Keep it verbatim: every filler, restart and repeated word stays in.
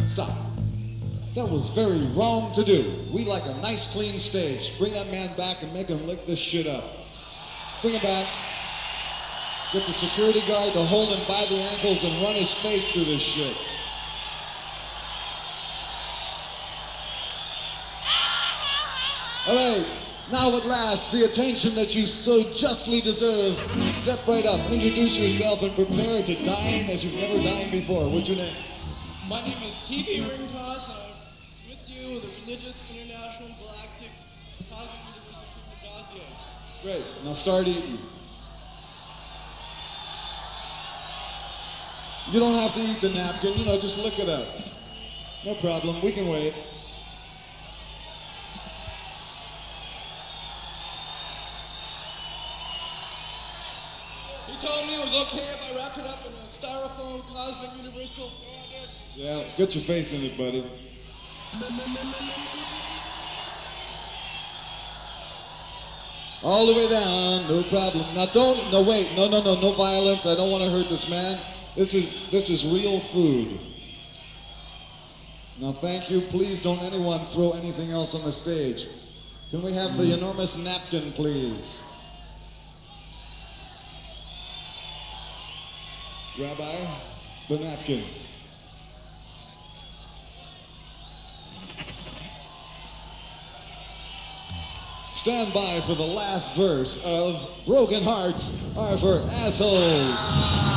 Stop. That was very wrong to do. We like a nice, clean stage. Bring that man back and make him lick this shit up. Bring him back. Get the security guard to hold him by the ankles and run his face through this shit. All right, now at last, the attention that you so justly deserve. Step right up, introduce yourself, and prepare to dine as you've never dined before. What's your name? My name is T V Ringtoss, and I'm with you with the Religious International Galactic Cosmic Universal Kingdom Gazier. Great, now start eating. You don't have to eat the napkin, you know, just lick it up. No problem, we can wait. He told me it was okay if I wrapped it up in a styrofoam Cosmic Universal. Yeah, get your face in it, buddy. All the way down, no problem. Now don't, no wait, no, no, no, no violence. I don't want to hurt this man. This is, this is real food. Now thank you. Please don't anyone throw anything else on the stage. Can we have the enormous napkin, please? Rabbi, the napkin. Stand by for the last verse of Broken Hearts Are for Assholes.